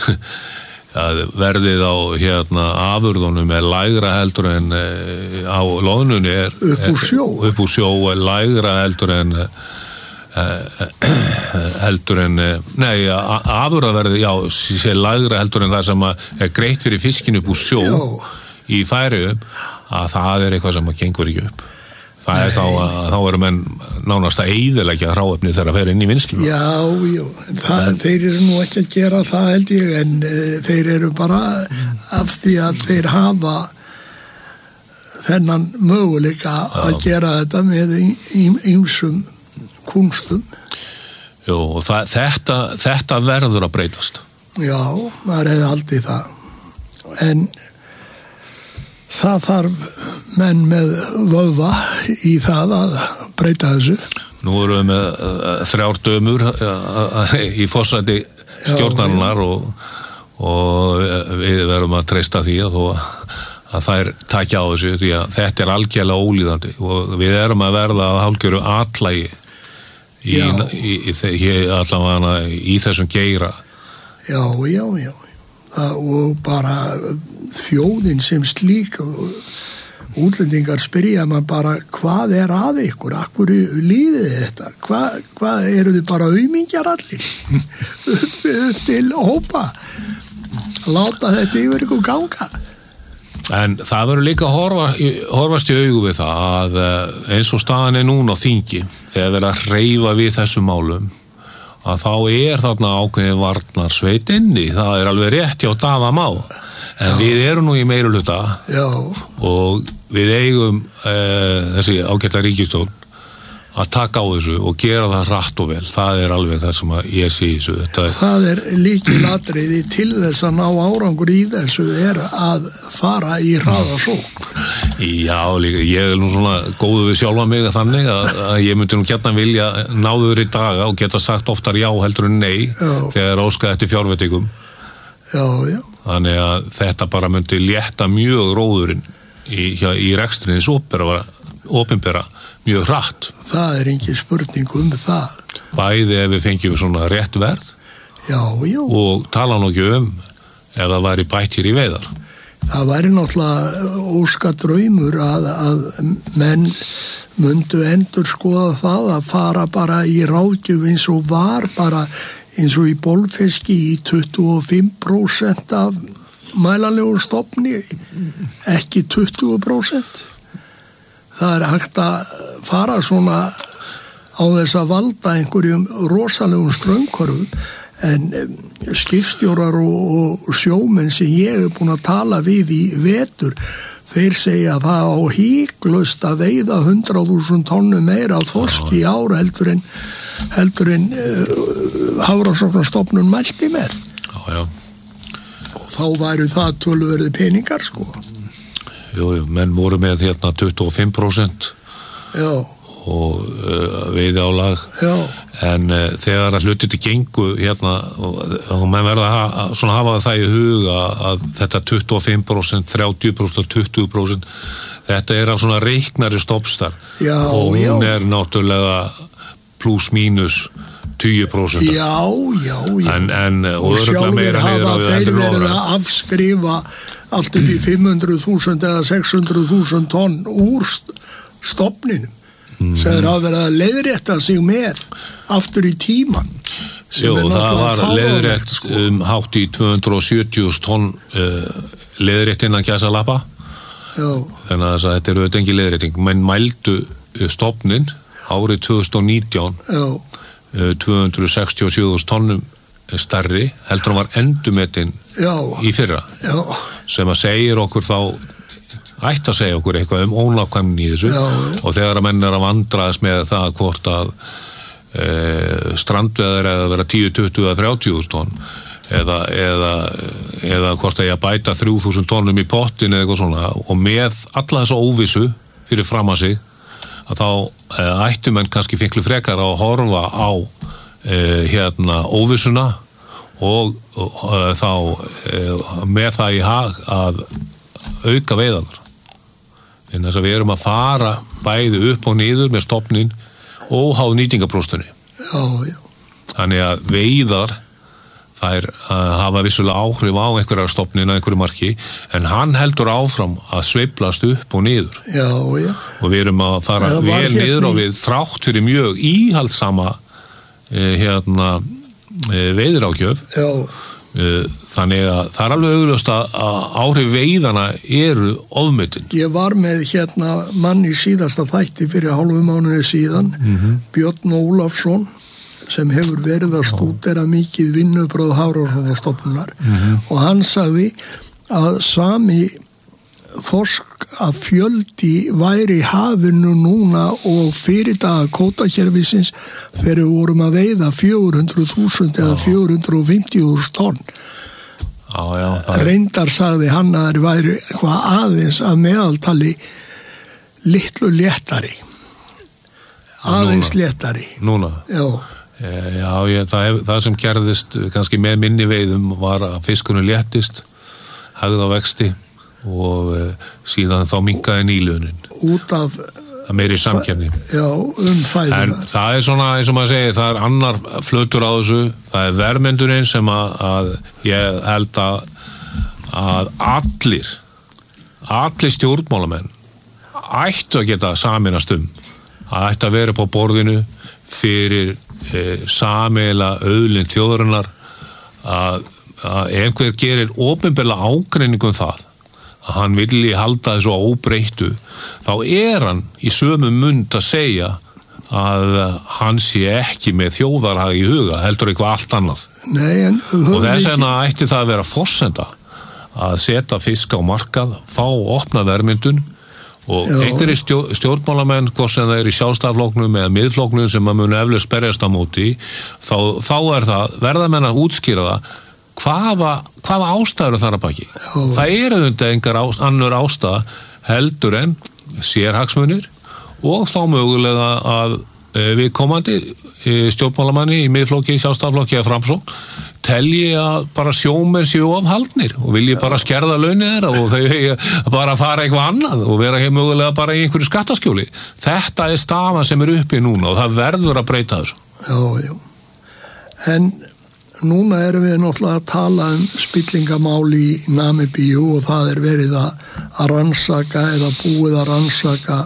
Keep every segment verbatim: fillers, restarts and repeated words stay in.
að verðið á hérna afurðunum er lægra heldur en á loðnunni er upp úr sjó, upp úr sjó er lægra heldur en heldur en nei, afurðaverðið, já, sé lægra heldur en það sem er greitt fyrir fiskinn upp úr sjó já. Í Færeyjum, að það er eitthvað sem að gengur ekki upp. Það er þá að þá eru menn nánast að eyðileggja hráefni þegar að fer inn í vinnslu. Já, já, það, en, þeir eru nú ekki að gera það held ég, en uh, þeir eru bara af því að þeir hafa þennan möguleika að gera þetta með ýmsum kunstum. Jú, og það, þetta, þetta verður að breytast. Já, maður hefði haldið það. En það þarf menn með vöðva í það að breyta þessu. Nú erum við með uh, þrjár dömur uh, í forsæti stjórnarinnar og, og við verðum að treysta því að, að þær takja á þessu því að þetta er algjörlega ólíðandi og við erum að verða að hálfgjöru atlægi í, í, í, í, allavega í þessum geira. Já, já, já. Það, og bara þjóðin sem slík útlendingar spyrja mann bara hvað er að ykkur, akkur líðið þetta, hvað, hvað eru þið bara aumingjar allir upp, upp til hópa láta þetta yfir ykkur ganga. En það verður líka að horfa, horfast í augu við það að eins og staðan er núna á þingi þegar verður að hreyfa við þessum málum að þá er þarna ákveðin varnarsveit inni, það er alveg rétt hjá Daða Má, en já. Við erum nú í meirihluta og við eigum e, þessi ágæta ríkisstjórn að taka á þessu og gera það hratt og vel, það er alveg það sem ég sé í þessu. Þetta er... Það er lykilatriði til þess að ná árangur í þessu er að fara í hraða sókn. Já, líka, ég er nú svona góðu við sjálfa mig þannig að, að ég myndi nú gjarnan vilja náður í daga og geta sagt oftar já heldur en nei já. Þegar óskað eftir fjárveitingum. Já, já. Þannig að þetta bara myndi létta mjög róðurinn í, í rekstrinins opinbera mjög hratt. Það er engin spurning um það. Bæði ef við fengjum svona rétt verð já, já. Og tala nú ekki um ef það væri bætt hér í veiðar. Það væri náttúrulega óska draumur að, að menn myndu endur skoða það að fara bara í ráðgjöf eins og var bara eins og í bolfiski í tuttugu og fimm prósent af mælanlegum stofni, ekki tuttugu prósent. Það er hægt að fara svona á þess að valda einhverjum rosalegum straumkörfum en skipstjórar og, og sjómenn sem ég hef búin að tala við í vetur, þeir segja að það á híklaust að veiða hundrað þúsund tonnum meira af þorski í ár heldur en, heldur en uh, Hafrannsóknastofnun mælti með. Já, já. Og þá væru það töluverði peningar, sko. Jú, menn voru með hérna tuttugu og fimm prósent já. Og uh, veiðálag já. En uh, þegar að hluti til gengu hérna og, og menn verða að ha, svona hafa það í huga að þetta tuttugu og fimm prósent, þrjátíu prósent, tuttugu prósent þetta er á svona reiknari stoppstar já, og hún já. Er náttúrulega pluss mínus tíu prósent já, já, já. En, en, og, og sjálfur hafa þeir verið að afskrifa allt upp í fimm hundruð þúsund eða sex hundruð þúsund tonn úr stofninum mm. sem þeir hafa verið að leiðrétta sig með aftur í tíman. Jú, það var leiðrétt sko. um hátt í tvö hundruð og sjötíu tonn uh, leiðrétt innan gæsalappa þannig að þetta er auðvitað engin leiðrétting menn mældu stofnin árið tvö þúsund og nítján uh, tvö hundruð sextíu og sjö þúsund tonnum stærri heldur hann var endurmetinn í fyrra já. Sem að segir okkur þá ætti að segja okkur eitthvað um ónákvæmni í þessu já. Og þegar að menn er að vandraðast með það hvort að e, strandveðar eða vera tíu, tuttugu eða þrjátíu þúsund tonn eða, eða, eða hvort að ég að bæta þrjú þúsund tonnum í pottin eða eitthvað svona og með alla þessa óvissu fyrir fram að sig að þá e, ættu menn kannski fenglu frekar að horfa á e, hérna óvissuna og, og e, þá e, með það í hag að auka veiðarnar en þess að við erum að fara bæði upp og niður með stofnin og háð nýtingapróstunni já, já. Þannig að veiðar þær uh, hafa vissulega áhrif á einhverjar stofnun að einhverju marki, en hann heldur áfram að sveiflast upp og niður. Já, já. Og við erum að fara vel hérna niður og við þrátt fyrir mjög íhaldssama uh, hérna uh, veiðiráðgjöf. Já. Uh, þannig að það er alveg augljóst að áhrif veiðana eru ofmetin. Ég var með hérna mann í síðasta þætti fyrir hálfu mánuði síðan, mm-hmm. Björn Ólafsson, sem hefur verið að stúdera mikið vinnubröð Hafrannsóknastofnunar, mm-hmm. og hann sagði að sami þorsk að fjöldi væri í hafinu núna og fyrir daga kvótakerfisins þegar við vorum að veiða fjögur hundruð þúsund eða fjögur hundruð fimmtíu þúsund tonn. Já, já, það... Reyndar sagði hann að það væri eitthvað aðeins að meðaltali litlu léttari. Aðeins núna. léttari. Núna? Já. Já, ég, það, það sem gerðist kannski með minni veiðum var að fiskunum léttist, hafði á vexti og uh, síðan þá minnkaði nýlunin. Út af... Það meiri samkeppni. Já, um fæðuna. En það er svona, eins og maður segir, það er annar flötur á þessu, það er verðmyndurinn sem að, að ég held að, að allir, allir stjórnmálamenn ættu að geta sameinast um, að ættu að vera på borðinu fyrir e, sameiginlega auðlind þjóðarinnar, að, að einhver gerir opinberlega ágreiningu um það að hann vilji halda þessu óbreyttu, þá er hann í sömu mund að segja að hann sé ekki með þjóðarhag í huga, heldur eitthvað allt annað. Nei, en og þess vegna ætti það að vera forsenda að setja fisk á markað, fá opna verðmyndun og einhverjir stjó, stjórnmálamenn, hvort sem það er í sjálfstæðarflokknum eða miðflokknum sem maður muni eflaust berjast á móti, þá, þá er það, verða menn að útskýra það hvaða, hvaða ástæður þar að baki. Já. Það er auðvitað engar á, annur ástæða heldur en sérhagsmunir og þá mögulega að við komandi stjórnmálamanni í miðflokki, sjálfstæðarflokki eða Framsókn telji að bara sjómenn séu of haldnir og vilji bara skerða launið þeirra og þau bara fara eitthvað annað og vera hér mögulega bara í einhverju skattaskjóli. Þetta er stafan sem er uppi núna og það verður að breyta þessu. Já, já. En núna erum við náttúrulega að tala um spillingamál í Namibíu og það er verið að, að rannsaka eða búið að rannsaka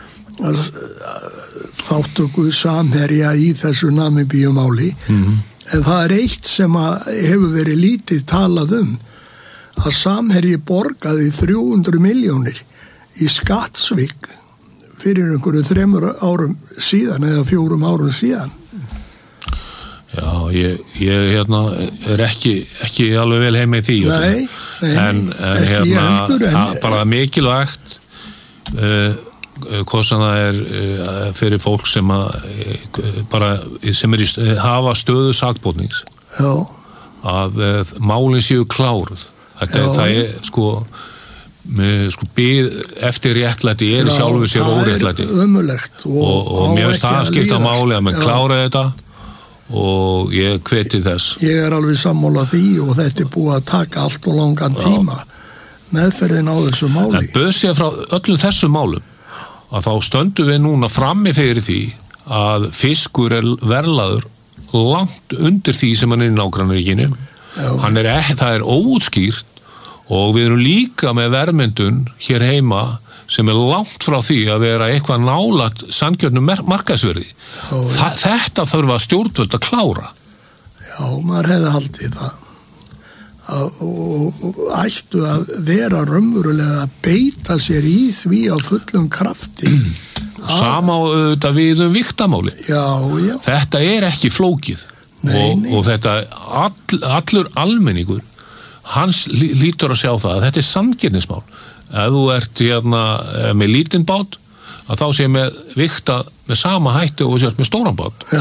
þáttöku samherja í þessu Namibíumáli. Mm-hmm. En það er eitt sem að hefur verið lítið talað um, að samherji borgaði þrjú hundruð milljónir í skattsvik fyrir einhverju þremur árum síðan eða fjórum árum síðan. Já, ég, ég hérna, er ekki, ekki alveg vel heim með því. Nei, nei, en, en ekki hérna, heldur. En... að, bara mikilvægt, uh, hvað sem það er uh, fyrir fólk sem, að, uh, bara, sem er í, uh, hafa stöðu sakbornings, að uh, málin séu kláruð. Þetta er, það er sko, með, sko bið eftir réttlæti er í sjálfu sér óréttlæti. Það er ömurlegt. Og, og, og mér finnst það skipta máli að mann klára þetta. Og ég hveti þess. Ég er alveg sammála því og þetta er búið að taka allt og langan tíma. Meðferðin á þessu máli. En böðsja frá öllum þessum málum að þá stöndum við núna frammi fyrir því að fiskur er verðlaður langt undir því sem hann er í nágrannaríkinu. Hann er ekki, það er óútskýrt og við erum líka með verðmyndun hér heima sem er langt frá því að vera eitthvað nálægt sanngjörnum markaðsverði. Þa, þetta þarf að stjórnvöld að klára. Já, maður hefði haldið það. Að, og, og ættu að vera raunverulega að beita sér í því á fullum krafti. Sama auðvitað við um vigtamáli. Já, já. Þetta er ekki flókið. Nei, og, nei. Og þetta all, allur almenningur, hans lítur að sjá það að þetta er sanngirnismál. Ef þú ert hérna með lítinn bát, að þá sé með vigta með sama hætti og sért með stóran bát. Já.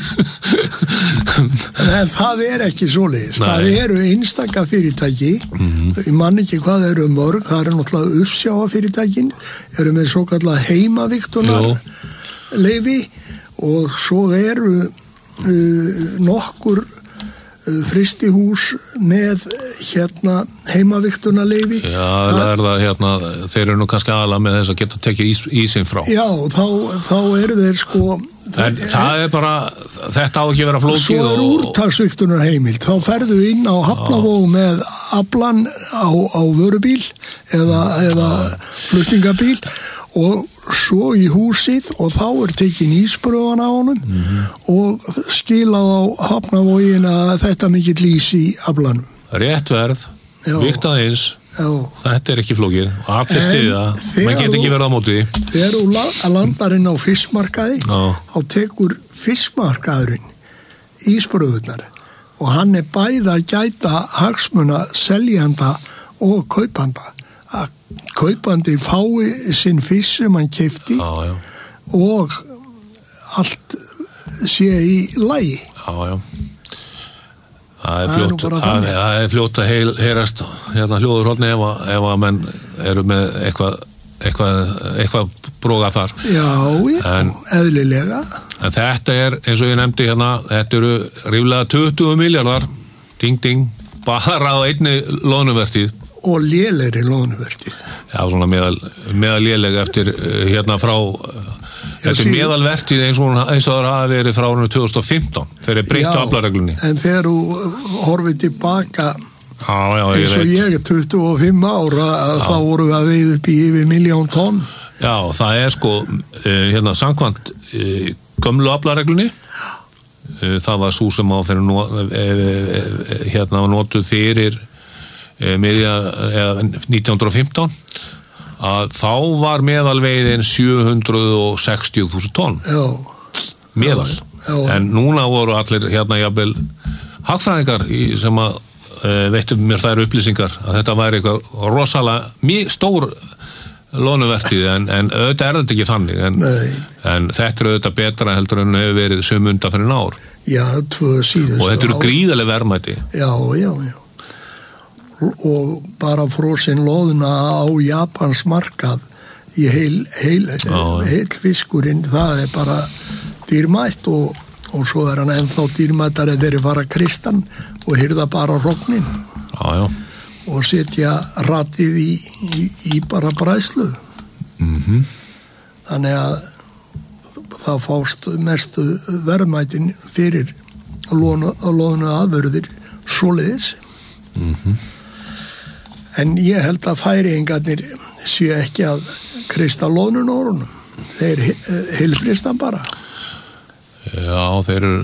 En það er ekki svoleiðis. Það eru einstaka fyrirtæki, mm-hmm. Ég man ekki hvað eru mörg, það eru náttúrulega uppsjávarfyrirtækin, eru með svo kallað heimavigtunar leyfi og svo eru uh, nokkur fristihús með hérna heimavigtunarleyfi. Já, það er það hérna, þeir eru nú kannski aðalega með þess að geta tekið ís, ísinn frá. Já, þá, þá eru þeir sko, En það er bara, þetta á ekki að vera flókið. Svo er úrtaksvigtunar heimild, þá ferðu inn á Hafnarvog með aflan á, á vörubíl eða, eða flutningabíl og svo í húsið og þá er tekin íspröfan á honum mm-hmm. og skilað á Hafnarvogin að þetta mikill ís í aflanum. Rétt verð, vigtað eins. Já. Þetta er ekki flókið og allir stiða, maður getur ekki verið á móti. Þegar þú landar inn á fiskmarkaði þá tekur fiskmarkaðurinn íspröfurnar og hann er bæði að gæta hagsmuna seljanda og kaupanda að kaupandi fái sinn fisk sem hann keypti já, já. og allt sé í lagi. Já, já. Það er fljótt, að, það er fljótt að heil, heyrast hérna hljóður hodni ef, ef að menn eru með eitthvað eitthvað, eitthvað bróga þar. Já, já, en, eðlilega. En þetta er, eins og ég nefndi hérna, þetta eru ríflega tuttugu milljarðar, ding ding, bara á einni loðnuvertíð. Og lélegri loðnuvertíð. Já, svona meðal, meðal léleg eftir hérna frá... Þetta er meðalvertíð eins og, eins og það hafi verið frá árinu tvö þúsund og fimmtán þegar breyttu aflareglunni. En þegar þú horfið tilbaka já, já, eins og ég er tuttugu og fimm ára þá voru við að veið upp í yfir miljón tonn. Já, það er sko hérna samkvæmt gömlu aflareglunni það var sú sem á fyrir no, hérna var notuð fyrir miðja nítján hundruð og fimmtán að þá var meðalveiðin sjö hundruð sextíu þúsund tonn já, meðal já, já. En núna voru allir hérna jafnvel hagfræðingar sem að e, veittu mér þær upplýsingar að þetta væri eitthvað rosalega stór loðnuvertíð en, en auðvitað er þetta ekki þannig en, en þetta er auðvitað betra heldur en hefur verið sömunda fyrir ár já, tvö síðustu og þetta eru gríðarleg verðmæti já, já, já og bara frosin loðna á Japans markað í heil, heil, heil fiskurinn það er bara dýrmætt og, og svo er hann ennþá dýrmættar eða þeir fara kristan og hyrða bara hrognin og setja ratið í, í, í bara bræðslu mm-hmm. þannig að það fást mestu verðmætin fyrir loðnu aðverðir svoleiðis mhm En ég held að færiðingarnir séu ekki að kreista loðnun orðunum. Þeir heilfristan bara. Já, þeir eru...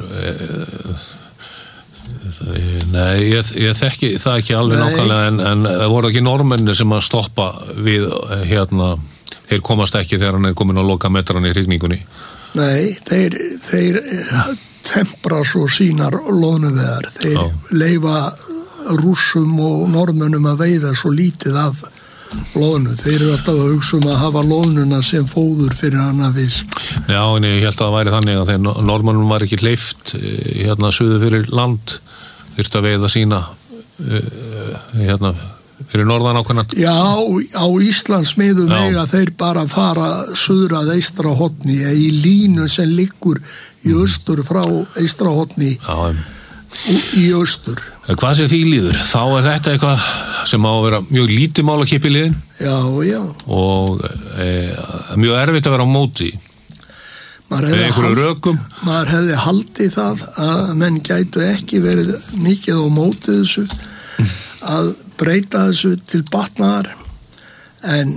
Nei, ég, ég þekki það ekki alveg nákvæmlega en, en það voru ekki normenni sem að stoppa við hérna... Þeir komast ekki þegar hann er komin að loka metran í hrygningunni. Nei, þeir, þeir tempra svo sínar loðnuveðar. Þeir Já. Leyfa... rússum og normunum að veiða svo lítið af loðnu. Þeir eru alltaf að hugsa um að hafa loðnuna sem fóður fyrir hana fisk. Já, en ég held að það væri þannig að þegar normunum var ekki hleyft hérna suðu fyrir land þyrfti að veiða sína hérna fyrir norðan ákveðnat. Já, á Íslands miðum eiga þeir bara fara suður að eystra hotni í línu sem liggur í austur frá eystra hotni Já, í austur. Hvað sem því líður, þá er þetta eitthvað sem á að vera mjög lítið mál að kippa í liðin já, já. og e, mjög erfitt að vera á móti maður hefði, hald, maður hefði haldið það að menn gætu ekki verið mikið á móti þessu að breyta þessu til batnaðar en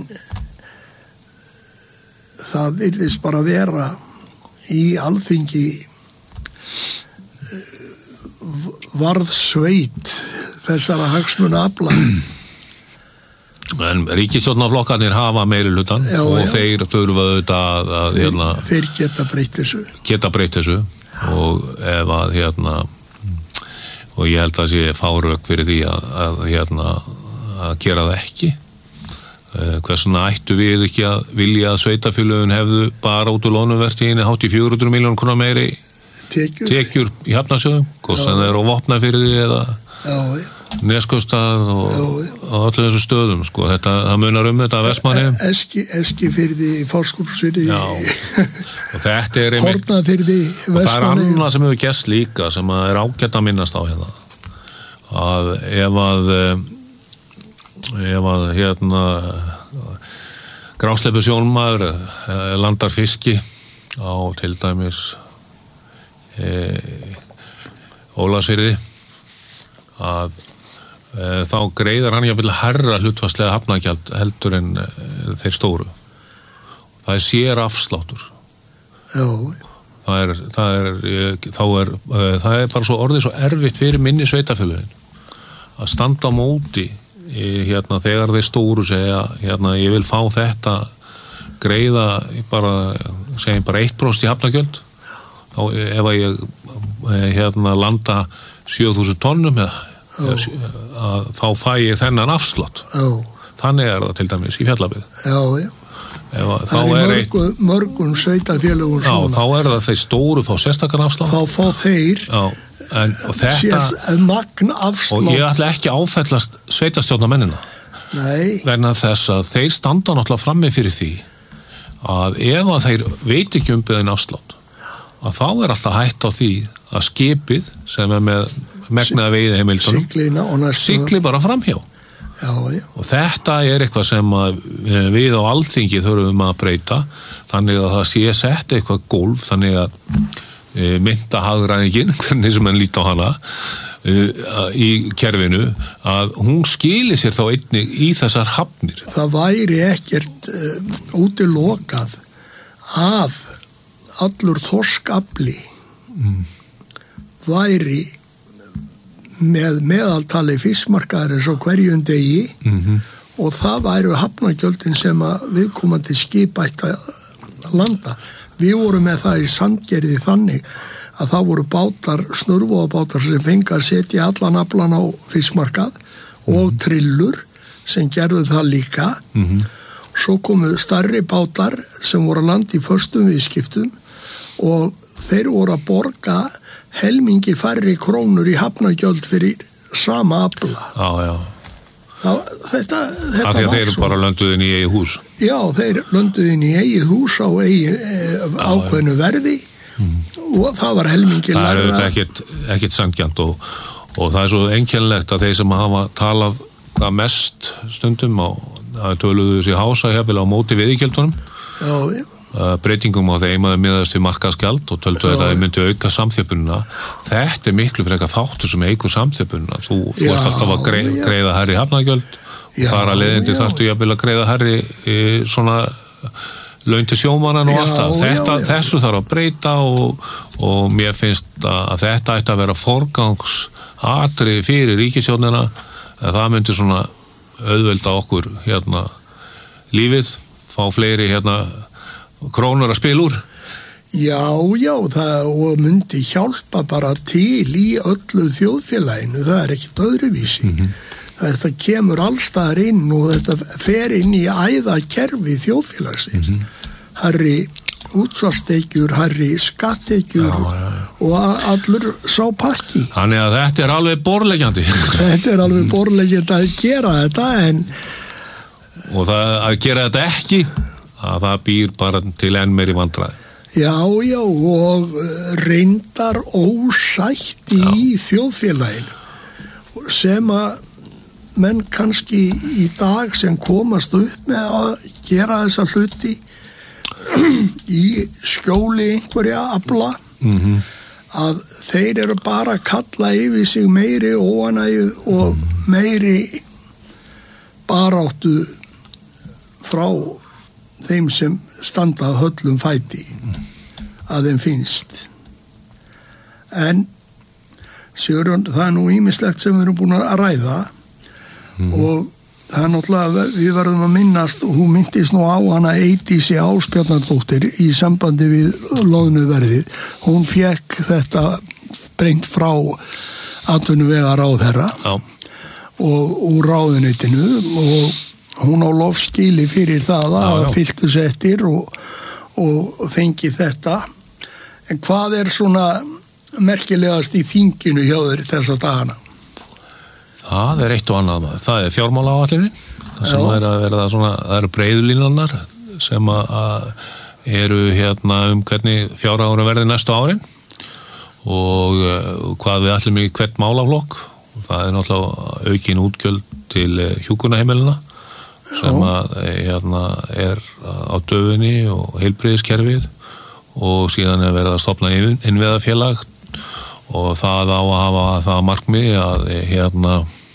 það virðist bara vera í Alþingi varð sveit þessara hagsmuna afla en ríkisstjórnarflokkarnir hafa meirihlutann og já. Þeir þurfa auðvitað að, að þeir, hérna, þeir geta breytt þessu geta breytt þessu og ef að hérna og ég held að sé fárök fyrir því að, að hérna að gera það ekki hversuna ættu við ekki að vilja að sveitafélögin hefðu bara út úr loðnuvertíðinni hátt í fjögur hundruð milljónir króna meiri tekjur, tekjur í Hafnarsjóðum hvort sem það er á Vopnafirði eða Neskostað og, og allir þessu stöðum sko. Þetta, það munar um þetta að Vestmannaeyjum Eski, Eskifirði, Fáskrúðsfirði og þetta er Hornafirði, Vestmannaeyjum og það er annað sem hefur gerst líka sem er ágætt að minnast á hérna að ef að ef að hérna grásleppu sjónmaður landar fiski á til dæmis e, Ólafsfirði að e, þá greiðar hann jafnvel hærra hlutfallslega hafnagjald heldur en e, þeir stóru. Það er sér afsláttur. Já. Það er, það er, þá er, það er bara svo orðið svo erfitt fyrir minni sveitafélögin að standa á móti hérna þegar þeir stóru segja hérna ég vil fá þetta greiða bara, segjum bara eitt prósent í hafnagjöld þá ef að ég hérna landa sjö þúsund tonnum eða, að, þá fæ ég þennan afslátt. Já. Þannig er það til dæmis í Fjallabyggð. Já, já. Ef, það er mörgum, eitt... mörgum sveitafélögum svona. Já, þá er það þeir stóru fá sérstakann afslátt. Þá fá þeir Já, en, og þetta Sés, magn afslátt. Og ég ætla ekki að áfellast sveitastjórnarmennina. Nei. Vegna þess að þeir standa náttúrulega frammi fyrir því að ef að þeir veit ekki um beðin afslátt að þá er alltaf hætt á því að skipið sem er með megnaða veiðiheimildunum sigli bara framhjá. Já, já. Og þetta er eitthvað sem að við á Alþingi þurfum að breyta þannig að það sé sett eitthvað gólf þannig að e, myndahagræðingin, hvernig sem enn líta á hana e, í kerfinu að hún skili sér þá einnig í þessar hafnir. Það væri ekkert um, útilokað að allur þorskafli mm. væri með meðaltali fiskmarkaðar eins og hverjum degi mm-hmm. og það væru hafnagjöldin sem að viðkomandi skip ætti að landa. Við vorum með það í Sandgerði þannig að það voru bátar, snurvoðabátar sem fengi að setja allan aflan á fiskmarkað mm-hmm. og trillur sem gerðu það líka. Mm-hmm. Svo komu starri bátar sem voru að landa í föstum viðskiptum og þeir voru að borga helmingi færri krónur í hafnagjöld fyrir sama afla. Já, já. Það, þetta, þetta Af því að þeir eru bara lönduðin í eigið hús. Já, þeir lönduðin í eigið hús á eigið e, ákveðnu verði mm. og það var helmingi það lægra. Það er auðvitað ekkit, ekkit sanngjarnt og, og það er svo einkennilegt að þeir sem hafa talað hvað mest stundum á að töluðu þessi hása hefðil á móti veiðigjöldunum. Já, já. Breytingum á þeim að þeir miðast við markaðsgjald og töldu þetta að þeir myndi auka samþjöpunina. Þetta er miklu frekar þáttur sem eigur samþjöpunina. Þú, þú ert alltaf að grei, greiða herri hafnagjöld og þar að leiðindi þarftu jafnvel að greiða herri e, svona laun til sjómannan og allt það. Þetta, já, já. Þessu þarf að breyta og, og mér finnst að þetta ætti að vera forgangsatriði fyrir ríkisstjórnina að það myndi svona auðvelda okkur hérna lífið, fá fleiri hérna krónur að spila úr. Já, já, það og myndi hjálpa bara til í öllu þjóðfélaginu, það er ekkert öðruvísi. Mm-hmm. Þetta kemur allstaðar inn og þetta fer inn í æðakerfi þjóðfélagsins. Mm-hmm. Herri útsvarstekjur, herri skattekjur já, já, já. og allur sá pakki. Þannig að þetta er alveg borleggjandi. Þetta er alveg borleggjandi að gera þetta en og það að gera þetta ekki að það býr bara til enn meiri vandræði. Já, já, og reyndar ósætt í já. Þjóðfélaginu sem að menn kannski í dag sem komast upp með að gera þessa hluti í skjóli einhverja afla mm-hmm. að þeir eru bara að kalla yfir sig meiri óanægju og mm. meiri baráttu frá þeim sem standa höllum fæti að þeim finnst. En Sigurjón, það er nú ýmislegt sem við erum búin að ræða mm. og það er náttúrulega, við verðum að minnast og hún myndist nú á hana Eydísi Ásbjarnardóttir í sambandi við loðnuverðið. Hún fekk þetta breynt frá atvinnuvegaráðherra og úr ráðuneytinu og hún á lofskili fyrir það að fylgtu settir og, og fengi þetta. En hvað er svona merkilegast í þinginu hjá þeir þessa dagana? Það er eitt og annað. Það er fjármálaáætlunin. Það sem er að verða svona, það eru breiðulínurnar sem að, að eru hérna um hvernig fjárhagur verði næstu árin og uh, hvað við ætlum í hvert málaflokk. Það er náttúrulega aukin útgjöld til hjúkrunarheimilina sem að hérna er á döfinni og heilbrigðiskerfið og síðan er verið að stofna innviðafélag og það á að hafa það markmið að hérna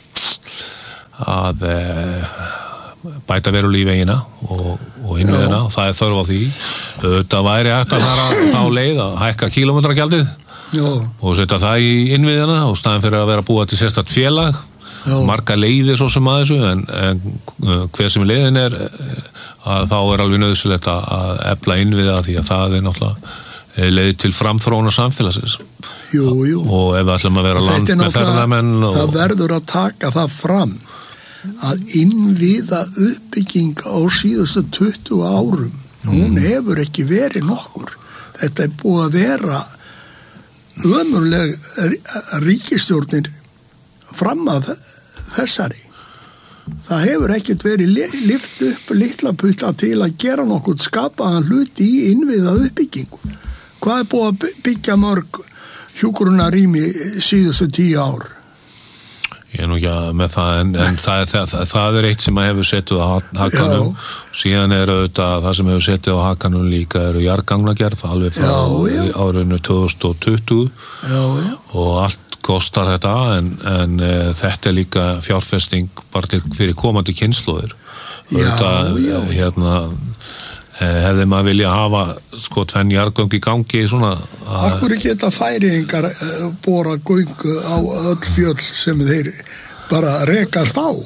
að e, bæta verulega í vegina og, og innviðina og það er þörf á því. Þetta væri hægt að fara þá leið að hækka kílómetragjaldið og setja það í innviðina og staðin fyrir að vera að búa til sérstakt félag. Já. Marga leiðir svo sem að þessu en, en hver sem leiðin er að þá er alveg nauðsynlegt að efla innviða því að það er náttúrulega leið til framþróunar samfélagsins. Jú, jú. Og ef við ætlum að vera land með ferðamenn og... Það verður að taka það fram að innviða uppbygging á síðustu tuttugu árum hún hefur ekki verið nokkur. Þetta er búið að vera ömurleg ríkisstjórnir fram að þessari. Það hefur ekkert verið lyft upp litla putta til að gera nokkuð skapaðan hluti í innviða uppbyggingu. Hvað er búið að byggja mörg hjúkrunarrými síðustu tíu ár? Ég er nú ekki að með það, en, en það, er, það, það er eitt sem að hefur setið á hakanum. Síðan er auðvitað það sem hefur setið á hakanum líka eru jarðgangagerð, alveg frá árinu tvö þúsund tuttugu já, já. Og allt kostar þetta, en, en e, þetta er líka fjárfesting bara til fyrir komandi kynslóðir. Auðvitað, já, já. Hérna, hefði maður vilja hafa sko tvenn jarðgöng í gangi svona að... Akkur geta færingar bora göngu á öll fjöll sem þeir bara rekast á?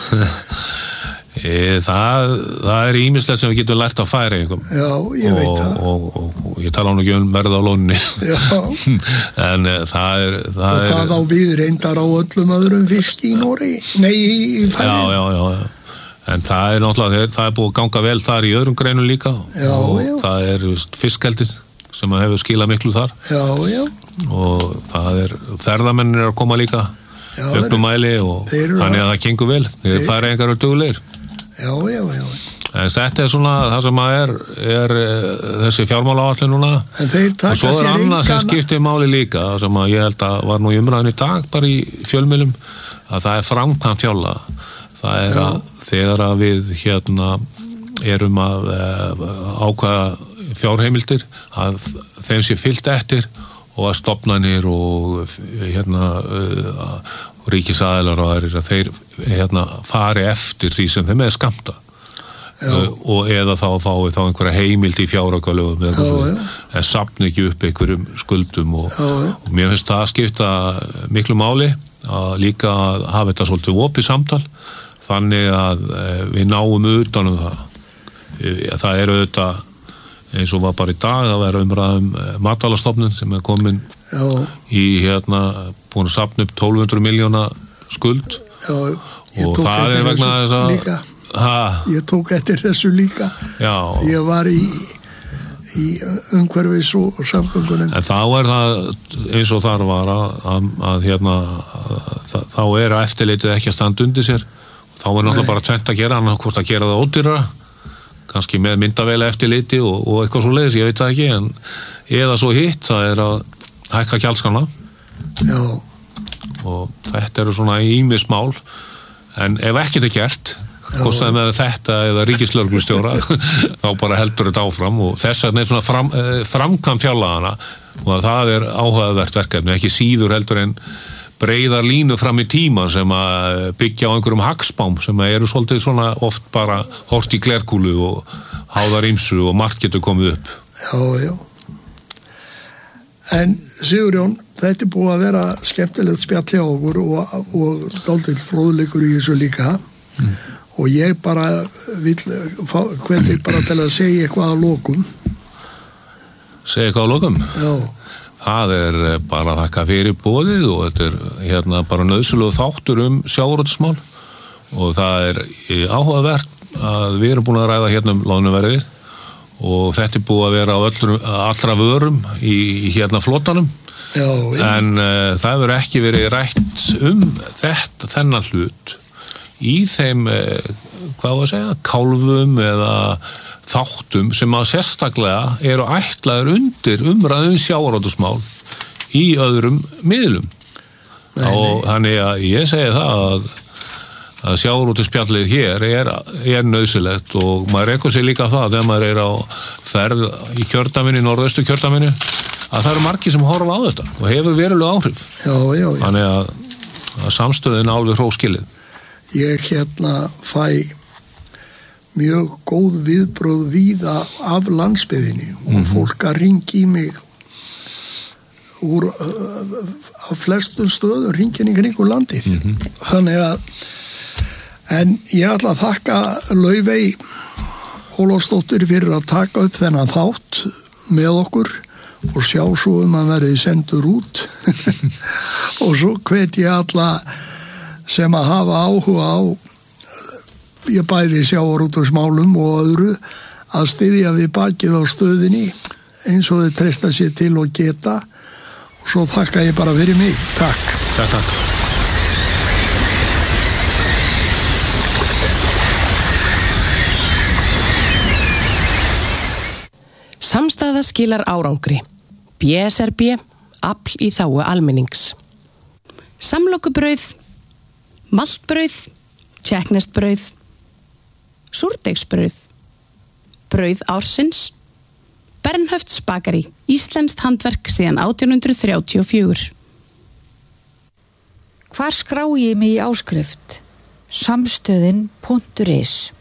það, það er ýmislegt sem við getum lært af færingum. Já, ég veit og, það. Og, og, og ég tala nú ekki um verð á lónni. Já. en það er... Það og það er, á við reyndar á öllum öðrum fisk í Nóri? Nei, í færing? Já, já, já, já. En það er náttúrulega, það er búið að ganga vel þar í öðrum greinum líka já, og já. Það er fiskeldið sem hefur skilað miklu þar já, já. Og það er, ferðamennir er að koma líka auknum mæli og þannig að það gengur vel, þeir færa einhverju duglegir. Já, já, já. En þetta er svona það sem að er, er þessi fjármálaáætlun núna en þeir taka og svo er annað sem skiptir máli líka sem að ég held að var nú í umræðinu í dag bara í fjölmiðlum að það er framkvæmt fjárlaga. Það er að þegar að við hérna erum að ákvæða fjárheimildir að þeim sé fylgt eftir og að stofnanir og hérna ríkisaðilar og aðrir að þeir hérna fari eftir því sem þeim er skamta og eða þá fái þá einhverja heimild í fjáraukalögum eða eitthvað en safni ekki upp einhverjum skuldum og, og mér finnst það að skipta miklu máli að líka að hafa þetta svolítið opið samtal þannig að við náum utan um það. Það er auðvitað eins og var bara í dag að vera umræðum matvælastofnun sem er komin Já. Í hérna búin að safna upp tólf hundruð milljóna skuld Já, og það er vegna þess að líka. Ég tók eftir þessu líka Já. Ég var í í umhverfis og samgöngunum en þá er það eins og þar var að, að, að hérna að, þá er eftirlitið ekki að standa undir sér þá er náttúrulega bara tvennt að gera annað hvort að gera það ódýrara kannski með myndavéla eftirliti og, og eitthvað svo leiðis, ég veit það ekki en eða svo hitt, það er að hækka gjaldskrana Já. Og þetta eru svona ýmis mál en ef ekkert er gert hvort sem með þetta eða ríkislögreglustjóra þá bara heldur þetta áfram og þess vegna er svona fram, framkvæmd fjárlagana og það er áhugavert verkefni ekki síður heldur en breiðar línu fram í tíman sem að byggja á einhverjum hagspám sem eru svolítið svona oft bara hort í glerkúlu og háðar ýmsu og margt getur komið upp. Já, já. En Sigurjón, þetta er búið að vera skemmtilegt spjall hjá okkur og, og dálítill fróðleikur í þessu líka mm. og ég bara vil hvernig bara til að segja eitthvað að lokum. Segja eitthvað að lokum? Já. Það er bara að þakka fyrir boðið og þetta er hérna bara nauðsynlegur þáttur um sjávarútvegsmál og það er áhugavert að við erum búin að ræða hérna um loðnuverðið og þetta er búið að vera á öllum, allra vörum í, í hérna flotanum já, já. En uh, það hefur ekki verið rætt um þetta, þennan hlut í þeim, uh, hvað var að segja, kálfum eða þáttum sem að sérstaklega eru ætlaður undir umræðum sjávarútvegsmál í öðrum miðlum nei, og nei. Þannig að ég segi það að, að sjávarútvegsspjallið hér er, er nauðsynlegt og maður rekur sig líka það þegar maður er á ferð í kjördæminu, í norðaustu kjördæminu, að það eru margir sem horfa á þetta og hefur verulega áhrif. Já, já, já. Þannig að, að samstöðin alveg hróskilið. Ég hérna fæ mjög góð viðbröð víða af landsbyggðinni og mm-hmm. fólk að ringi í mig úr uh, af flestum stöðum ringin í kringu landið. Mm-hmm. Þannig að en ég ætla að þakka Laufey Ólafsdóttur fyrir að taka upp þennan þátt með okkur og sjá svo um að verði sendur út og svo hvet ég alla sem að hafa áhuga á ég bæði sjávarútvegsmálum og öðru að styðja við bakið á stöðinni eins og þau treysta sér til og geta og svo þakka ég bara fyrir mig. Takk. Takk, takk. Samstaða skilar árangri. B S R B, afl í þágu almennings. Samlokubrauð, maltbrauð, tékkneskt-brauð, súrdeigsbrauð, brauð ársins, Bernhöfts bakari, íslenskt handverk síðan átján hundruð þrjátíu og fjögur. Hvar skrái ég mig í áskrift? samstöðin punktur is